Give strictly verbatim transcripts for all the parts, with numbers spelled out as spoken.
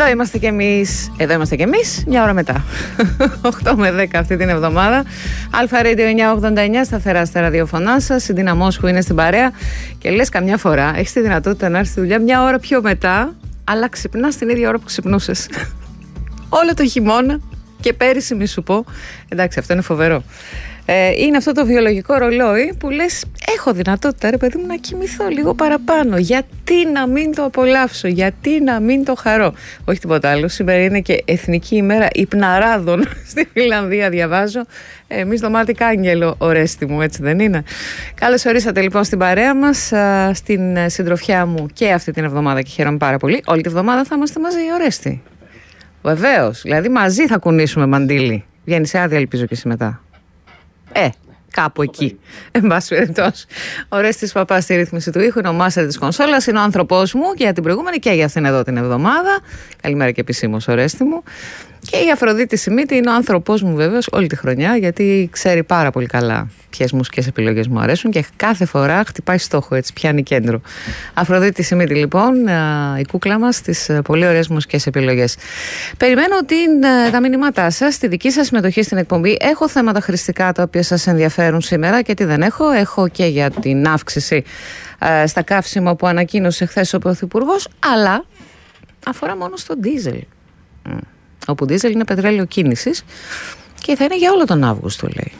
είμαστε κι εμείς. Εδώ είμαστε κι εμείς, μια ώρα μετά. οκτώ με δέκα αυτή την εβδομάδα. Αλφα Radio εννιακόσια ογδόντα εννιά, σταθερά στα ραδιοφωνά σας. Η Ντίνα Μόσχου είναι στην παρέα. Και λες καμιά φορά έχεις τη δυνατότητα να έρθει στη δουλειά μια ώρα πιο μετά, αλλά ξυπνάς την ίδια ώρα που ξυπνούσες. Όλο το χειμώνα και πέρυσι, μη σου πω. Εντάξει, αυτό είναι φοβερό. Ε, είναι αυτό το βιολογικό ρολόι που λες, έχω δυνατότητα ρε παιδί μου να κοιμηθώ λίγο παραπάνω. Γιατί να μην το απολαύσω, γιατί να μην το χαρώ. Όχι τίποτα άλλο. Σήμερα είναι και Εθνική ημέρα υπναράδων στη Φιλανδία, διαβάζω. Εμείς δωμάτι Κάγγελο, Ορέστη μου, έτσι δεν είναι? Καλώς ορίσατε λοιπόν στην παρέα μας, στην συντροφιά μου και αυτή την εβδομάδα και χαίρομαι πάρα πολύ. Όλη τη εβδομάδα θα είμαστε μαζί, Ορέστη. Βεβαίως, δηλαδή μαζί θα κουνήσουμε μαντίλι. Βγαίνει σε άδεια, ελπίζω και εσύ μετά. Ε, κάπου εκεί. Εν πάση περιπτώσει. Ο Ορέστης Παπάς στη ρύθμιση του ήχου, είναι ο μάστερ της κονσόλας, είναι ο άνθρωπός μου και για την προηγούμενη και για αυτήν εδώ την εβδομάδα. Καλημέρα και επισήμως, Ορέστη μου. Και η Αφροδίτη Σιμίτη είναι ο άνθρωπός μου βέβαιος όλη τη χρονιά, γιατί ξέρει πάρα πολύ καλά ποιες μουσικές επιλογές μου αρέσουν και κάθε φορά χτυπάει στόχο, έτσι πιάνει κέντρο. Αφροδίτη Σιμίτη λοιπόν, η κούκλα μας, στις πολύ ωραίες μουσικές επιλογές. Περιμένω την, τα μηνύματά σας, τη δική σας συμμετοχή στην εκπομπή. Έχω θέματα χρηστικά τα οποία σας ενδιαφέρουν σήμερα και τι δεν έχω. Έχω και για την αύξηση ε, στα καύσιμα που ανακοίνωσε χθες ο Πρωθυπουργός, αλλά αφορά μόνο στο ντίζελ. Όπου ντίζελ είναι πετρέλαιο κίνησης και θα είναι για όλο τον Αύγουστο, λέει.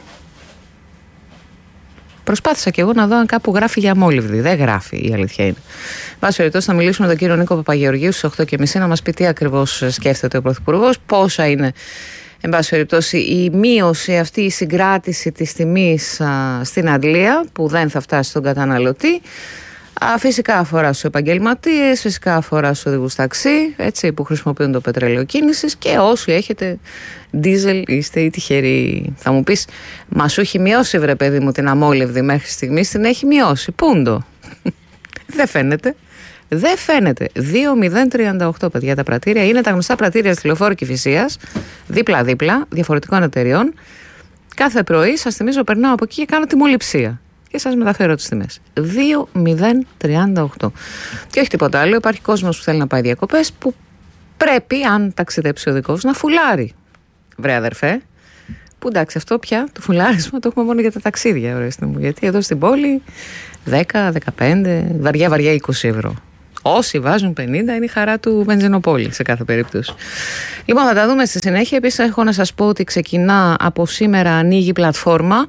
Προσπάθησα και εγώ να δω αν κάπου γράφει για αμόλυβδη. Δεν γράφει, η αλήθεια είναι. Βάσει περιπτώσει, θα μιλήσουμε με τον κύριο Νίκο Παπαγεωργίου στις οκτώ και μισή να μας πει τι ακριβώς σκέφτεται ο Πρωθυπουργός, πόσα είναι, εν πάση περιπτώσει, η μείωση αυτή, η συγκράτηση της τιμής α, στην Αντλία, που δεν θα φτάσει στον καταναλωτή. Α, φυσικά αφορά στους επαγγελματίες, φυσικά αφορά στους οδηγούς ταξί, έτσι, που χρησιμοποιούν το πετρέλαιο κίνησης, και όσοι έχετε ντίζελ είστε οι τυχεροί. Θα μου πεις, μα σου έχει μειώσει βρε παιδί μου την αμόλυβδη μέχρι στιγμής? Την έχει μειώσει. Πούντο? Δεν φαίνεται. Δεν φαίνεται. δύο μηδέν τριάντα οκτώ, παιδιά, τα πρατήρια. Είναι τα γνωστά πρατήρια στη Λεωφόρο Κηφισίας, δίπλα-δίπλα, διαφορετικών εταιριών. Κάθε πρωί, σας θυμίζω, περνάω από εκεί και κάνω τιμοληψία και σας μεταφέρω τις τιμές. δύο μηδέν τριάντα οκτώ. Και όχι τίποτα άλλο. Υπάρχει κόσμος που θέλει να πάει διακοπές, που πρέπει, αν ταξιδέψει ο δικός, να φουλάρει. Βρε αδερφέ, που εντάξει, αυτό πια το φουλάρισμα το έχουμε μόνο για τα ταξίδια, ορίστε μου. Γιατί εδώ στην πόλη δέκα, δεκαπέντε, βαριά βαριά είκοσι ευρώ. Όσοι βάζουν πενήντα είναι η χαρά του βενζινοπόλη σε κάθε περίπτωση. Λοιπόν, θα τα δούμε στη συνέχεια. Επίσης, έχω να σας πω ότι ξεκινά από σήμερα, ανοίγει η πλατφόρμα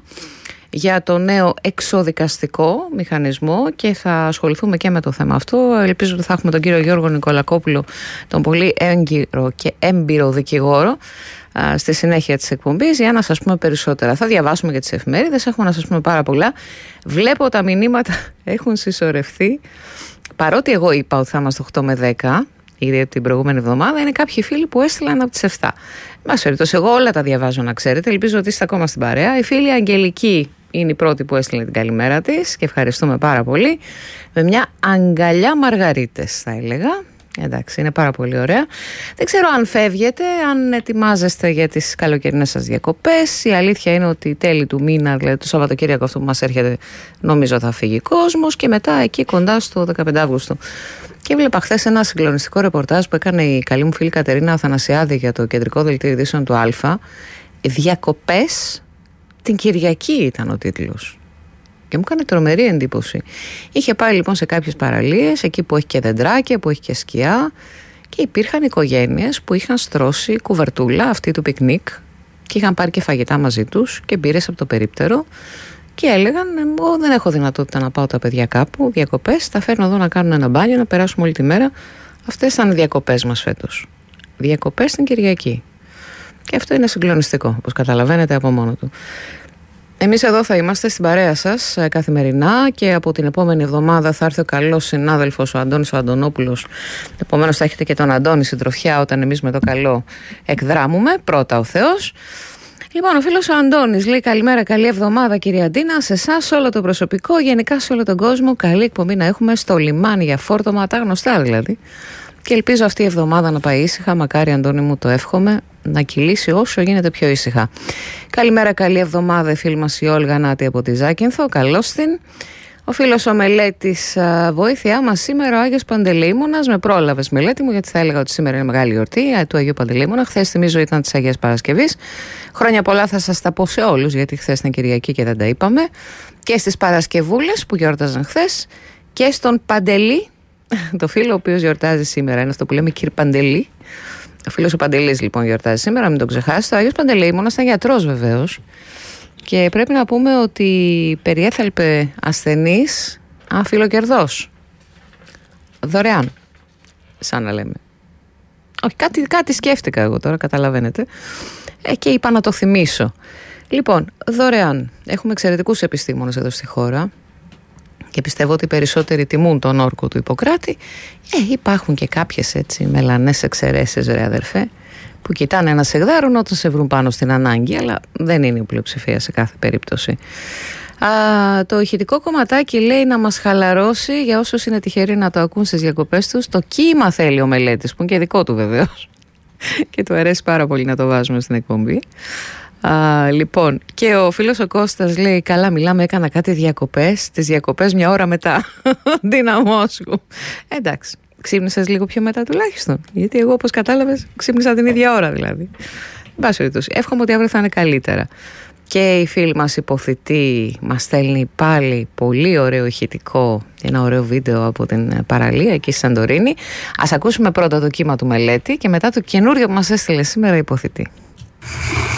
για το νέο εξοδικαστικό μηχανισμό και θα ασχοληθούμε και με το θέμα αυτό. Ελπίζω ότι θα έχουμε τον κύριο Γιώργο Νικολακόπουλο, τον πολύ έγκυρο και έμπειρο δικηγόρο, α, στη συνέχεια της εκπομπής, για να σας πούμε περισσότερα. Θα διαβάσουμε και τις εφημερίδες, έχουμε να σας πούμε πάρα πολλά. Βλέπω τα μηνύματα έχουν συσσωρευτεί. Παρότι εγώ είπα ότι θα είμαστε οκτώ με δέκα, ήδη την προηγούμενη εβδομάδα, είναι κάποιοι φίλοι που έστειλαν από τις επτά. Μας περιπτώσει, εγώ όλα τα διαβάζω, να ξέρετε. Ελπίζω ότι είστε ακόμα στην παρέα. Η φίλη Αγγελική είναι η πρώτη που έστειλε την καλημέρα της και ευχαριστούμε πάρα πολύ. Με μια αγκαλιά μαργαρίτες, θα έλεγα. Εντάξει, είναι πάρα πολύ ωραία. Δεν ξέρω αν φεύγετε, αν ετοιμάζεστε για τις καλοκαιρινές σας διακοπές. Η αλήθεια είναι ότι τέλη του μήνα, δηλαδή το Σαββατοκύριακο αυτό που μας έρχεται, νομίζω θα φύγει κόσμος, και μετά εκεί κοντά στο δεκαπέντε Αυγούστου. Και έβλεπα χθες ένα συγκλονιστικό ρεπορτάζ που έκανε η καλή μου φίλη Κατερίνα Αθανασιάδη για το κεντρικό δελτίο ειδήσεων του Α. Διακοπές την Κυριακή ήταν ο τίτλος. Και μου έκανε τρομερή εντύπωση. Είχε πάει λοιπόν σε κάποιες παραλίες, εκεί που έχει και δεντράκια, που έχει και σκιά, και υπήρχαν οικογένειες που είχαν στρώσει κουβερτούλα αυτή του πικνίκ και είχαν πάρει και φαγητά μαζί τους και μπύρες από το περίπτερο και έλεγαν, εγώ δεν έχω δυνατότητα να πάω τα παιδιά κάπου, διακοπές, τα φέρνω εδώ να κάνουν ένα μπάνιο, να περάσουμε όλη τη μέρα. Αυτές ήταν οι διακοπές μας φέτος. Διακοπές την Κυριακή. Και αυτό είναι συγκλονιστικό, όπως καταλαβαίνετε από μόνο του. Εμείς εδώ θα είμαστε στην παρέα σας καθημερινά και από την επόμενη εβδομάδα θα έρθει ο καλός συνάδελφος, ο Αντώνης ο Αντωνόπουλος. Επομένως θα έχετε και τον Αντώνη συντροφιά όταν εμείς με το καλό εκδράμουμε. Πρώτα ο Θεός. Λοιπόν, ο φίλος ο Αντώνης λέει, καλημέρα, καλή εβδομάδα κυρία Ντίνα, σε εσάς, όλο το προσωπικό, γενικά σε όλο τον κόσμο. Καλή εκπομπή να έχουμε στο λιμάνι για φόρτωμα, τα γνωστά δηλαδή. Και ελπίζω αυτή η εβδομάδα να πάει ήσυχα. Μακάρι, Αντώνη μου, το εύχομαι, να κυλήσει όσο γίνεται πιο ήσυχα. Καλημέρα, καλή εβδομάδα, η φίλη μας η Όλγα Νάτη από τη Ζάκυνθο. Καλώς την. Ο φίλος ο Μελέτης, βοήθειά μας σήμερα ο Άγιος Παντελεήμονας. Με πρόλαβες, Μελέτη μου, γιατί θα έλεγα ότι σήμερα είναι μεγάλη γιορτή του Αγίου Παντελεήμονα. Χθες, θυμίζω, ήταν της Αγίας Παρασκευής. Χρόνια πολλά θα σας τα πω σε όλους, γιατί χθες ήταν Κυριακή και δεν τα είπαμε. Και στις Παρασκευούλες που γιόρταζαν χθες, και στον Παντελή, το φίλο ο οποίος γιορτάζει σήμερα. Είναι αυτό που λέμε Κυρ Παντελή. Ο φίλος ο Παντελής λοιπόν γιορτάζει σήμερα, μην τον ξεχάσετε. Ο Άγιος Παντελεήμονας ήταν γιατρός βεβαίως. Και πρέπει να πούμε ότι περιέθαλπε ασθενείς αφιλοκερδός. Δωρεάν. Σαν να λέμε. Όχι, κάτι, κάτι σκέφτηκα εγώ τώρα, καταλαβαίνετε. Ε, και είπα να το θυμίσω. Λοιπόν, δωρεάν. Έχουμε εξαιρετικούς επιστήμονες εδώ στη χώρα. Και πιστεύω ότι οι περισσότεροι τιμούν τον όρκο του Ιπποκράτη. Ε, υπάρχουν και κάποιες έτσι μελανές εξαιρέσεις, ρε αδερφέ, που κοιτάνε ένα σεγδάρουν όταν σε βρουν πάνω στην ανάγκη, αλλά δεν είναι η πλειοψηφία σε κάθε περίπτωση. Α, το ηχητικό κομματάκι λέει να μας χαλαρώσει, για όσους είναι τυχεροί να το ακούν στις διακοπές τους. Το κύμα θέλει ο Μελέτης, που είναι και δικό του βεβαίως και του αρέσει πάρα πολύ να το βάζουμε στην εκπομπή. Α, λοιπόν, και ο φίλος ο Κώστας λέει: καλά, μιλάμε, έκανα κάτι διακοπές. Τις διακοπές μια ώρα μετά. Δύναμό σου. Εντάξει. Ξύπνησες λίγο πιο μετά τουλάχιστον. Γιατί εγώ, όπως κατάλαβες, ξύπνησα την ίδια ώρα δηλαδή. Εν πάση περιπτώσει, εύχομαι ότι αύριο θα είναι καλύτερα. Και η φίλη μας υποθητή μας στέλνει πάλι πολύ ωραίο ηχητικό, ένα ωραίο βίντεο από την παραλία εκεί στη Σαντορίνη. Ας ακούσουμε πρώτα το κύμα του Μελέτη και μετά το καινούριο που μας έστειλε σήμερα η υποθητή.